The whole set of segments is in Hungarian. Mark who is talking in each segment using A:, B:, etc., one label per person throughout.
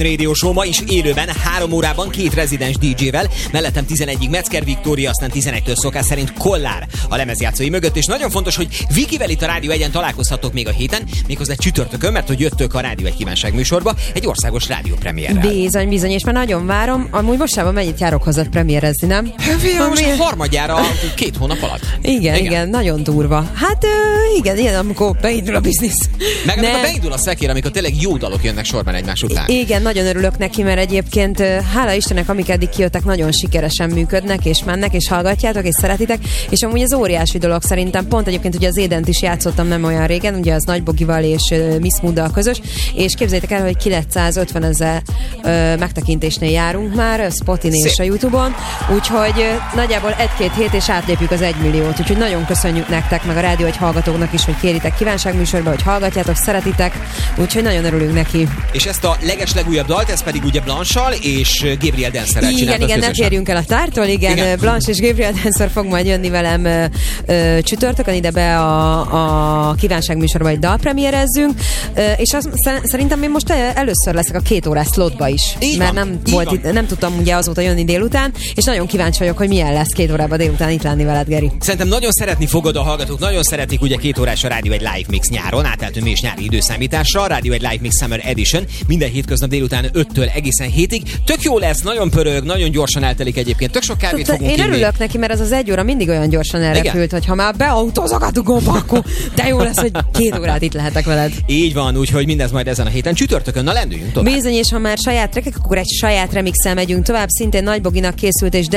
A: Radio Show ma is élőben 3 órában 2 rezidens DJ-vel, mellettem 11-ig Metzger Viktória, aztán 11-től szokás szerint Kollár a lemezjátszói mögött, és nagyon fontos, hogy Vikivel itt a Rádió 1-en találkozhatok még a héten, méghozzá csütörtökön, mert hogy jöttök a Rádió 1 kívánság műsorba egy országos rádiópremierrel.
B: Bizony, és már nagyon várom. Amúgy mostában mennyit járok hozzá premierezni, nem?
A: Most a harmadjára 2 hónap alatt.
B: Igen, nagyon durva. Hát igen, amikor beindul a biznisz.
A: Meg amikor beindul a szekér, amikor tényleg jó dalok jönnek sorban egymás után.
B: Igen, nagyon örülök neki, mert egyébként hála Istennek, amik eddig kijöttek, nagyon sikeresen működnek, és mennek, és hallgatjátok, és szeretitek, és amúgy ez óriási dolog szerintem. Pont egyébként ugye az Édent is játszottam nem olyan régen, ugye az Nagy Bogival és Miss Mooddal közös, és képzeljétek el, hogy 950 000 megtekintésnél járunk már Spotin és a YouTube-on, úgyhogy nagyjából 1-2 hét, és átlépjük az 1 milliót, úgyhogy nagyon köszönjük nektek, meg a Rádió 1 hallgatóknak is, hogy kéritek kívánságműsorba, hogy hallgatjátok, szeretitek, úgyhogy nagyon örülünk neki.
A: És ezt a legeslegújabb dalt, ez pedig ugye Blanche-sal és Gabriel Dancerrel csináltak.
B: Igen, ne térjünk el a tártól, igen. Blanche és Gabriel Dancer fog majd jönni velem csütörtökön ide be a kívánságműsorba, egy dalpremierezzünk, és szerintem én most először leszek a 2 órás slotba is, így mert nem tudtam ugye azóta jönni délután, és nagyon kíváncsi vagyok, hogy milyen lesz 2 órában délután itt lenni veled, Geri.
A: Szerintem nagyon szeretni fogod a hallgatók, nagyon szeretik ugye 2 órás a Rádió 1 Live Mix nyáron, áteltünk mi is nyári időszámításra, Rádió 1 Live Mix Summer Edition, minden hétköznap délután 5-től egészen 7-ig. Tök jó lesz, nagyon pörög, nagyon gyorsan eltelik egyébként, tök sok kávét fogunk inni.
B: Én örülök neki, mert ez az 1 óra mindig olyan gyorsan elrepült, hogy ha már beautózok a dugóba, akkor de jó lesz, hogy 2 órát itt lehetek veled.
A: Így van, úgyhogy mindez majd ezen a héten csütörtökön, na lendüljünk tovább.
B: Bizony, és ha már saját trekek, akkor egy saját remixel megyünk tovább, szintén Nagy Boginak készült, és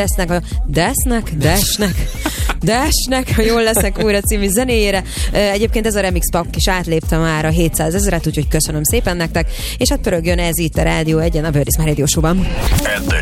B: Desnek, ha jól leszek újra című zenéjére. Egyébként ez a remix pak is átlépte már a 700 000-et, úgyhogy köszönöm szépen nektek, és hát pörögjön ez itt a Rádió 1-en, a Birdies Radio Show-ban.